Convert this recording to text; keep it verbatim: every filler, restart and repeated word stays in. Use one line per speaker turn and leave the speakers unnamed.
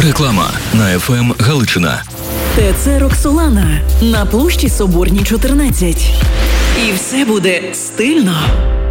Реклама на еф ем Галичина.
ТЦ «Роксолана» на площі Соборній, чотирнадцять. І все буде стильно,